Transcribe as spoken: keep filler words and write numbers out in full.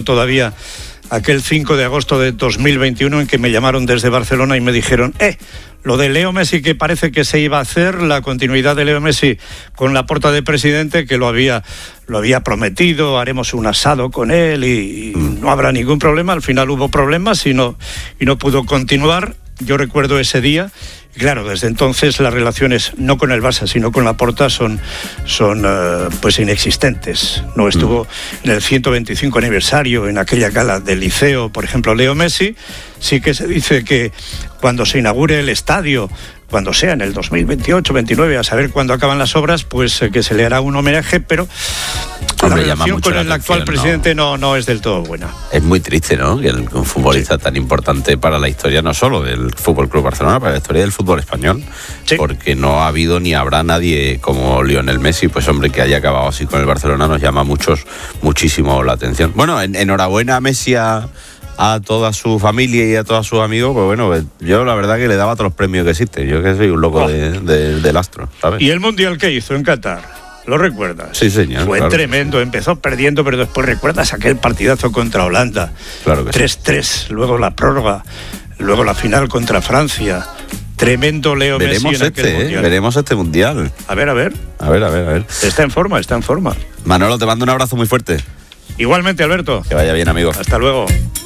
todavía aquel cinco de agosto de dos mil veintiuno en que me llamaron desde Barcelona y me dijeron, eh, lo de Leo Messi que parece que se iba a hacer, la continuidad de Leo Messi con Laporta de presidente, que lo había, lo había prometido, haremos un asado con él y, y no habrá ningún problema. Al final hubo problemas y no, y no pudo continuar. Yo recuerdo ese día. Y claro, desde entonces las relaciones, no con el Barça, sino con Laporta, son, son uh, pues inexistentes. No estuvo en el ciento veinticinco aniversario, en aquella gala del Liceo, por ejemplo, Leo Messi. Sí que se dice que cuando se inaugure el estadio, cuando sea en el dos mil veintiocho, veintinueve, a saber cuándo acaban las obras, pues eh, que se le hará un homenaje, pero Hombre, la relación con el actual presidente no, no es del todo buena. Es muy triste, ¿no?, que un futbolista sí. tan importante para la historia, no solo del Fútbol Club Barcelona, para la historia del fútbol español, sí. porque no ha habido ni habrá nadie como Lionel Messi, pues hombre, que haya acabado así con el Barcelona nos llama a muchos muchísimo la atención. Bueno, en, enhorabuena a Messi, a a toda su familia y a todos sus amigos, pues bueno, yo la verdad que le daba todos los premios que existen. Yo que soy un loco oh. de, de, del astro, ¿sabes? ¿Y el Mundial que hizo en Qatar? ¿Lo recuerdas? Sí, señor. Fue claro. tremendo, empezó perdiendo, pero después recuerdas aquel partidazo contra Holanda. Claro que tres tres, sí. Luego la prórroga, luego la final contra Francia. Tremendo Leo veremos Messi en este, aquel mundial. Eh, veremos este mundial. A ver, a ver. A ver, a ver, a ver. Está en forma, está en forma. Manolo, te mando un abrazo muy fuerte. Igualmente, Alberto. Que vaya bien, amigo. Hasta luego.